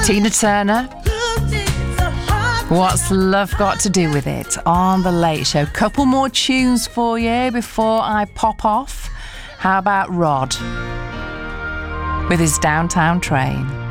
Tina Turner. What's love got to do with it? On The Late Show. Couple more tunes for you before I pop off. How about Rod with his Downtown Train?